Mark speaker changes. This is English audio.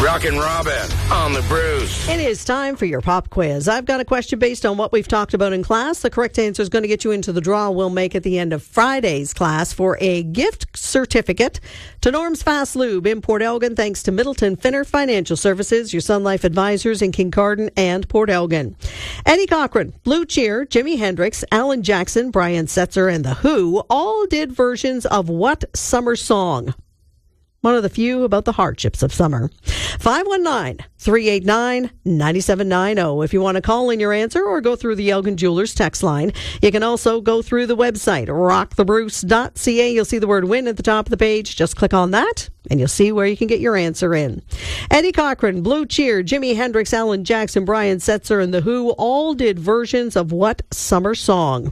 Speaker 1: Rockin' Robin on the Bruce.
Speaker 2: It is time for your pop quiz. I've got a question based on what we've talked about in class. The correct answer is going to get you into the draw we'll make at the end of Friday's class for a gift certificate to Norm's Fast Lube in Port Elgin, thanks to Middleton Finner Financial Services, your Sun Life advisors in Kincardine and Port Elgin. Eddie Cochran, Blue Cheer, Jimi Hendrix, Alan Jackson, Brian Setzer, and The Who all did versions of what summer song? One of the few about the hardships of summer. 519-389-9790. If you want to call in your answer or go through the Elgin Jewelers text line, you can also go through the website, rockthebruce.ca. You'll see the word win at the top of the page. Just click on that, and you'll see where you can get your answer in. Eddie Cochran, Blue Cheer, Jimi Hendrix, Alan Jackson, Brian Setzer, and The Who all did versions of what summer song?